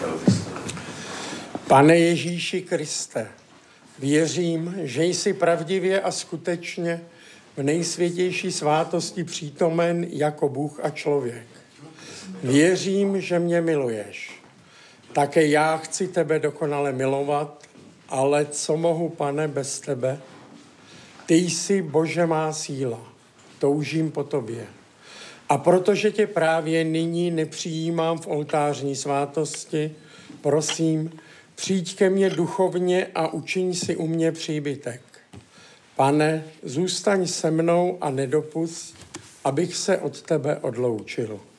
Pane Ježíši Kriste, věřím, že jsi pravdivě a skutečně v nejsvětější svátosti přítomen jako Bůh a člověk. Věřím, že mě miluješ. Také já chci tebe dokonale milovat, ale co mohu, Pane, bez tebe? Ty jsi, Bože, má síla. Toužím po tobě. A protože tě právě nyní nepřijímám v oltářní svátosti, prosím, přijď ke mně duchovně a učiň si u mě příbytek. Pane, zůstaň se mnou a nedopusť, abych se od tebe odloučil.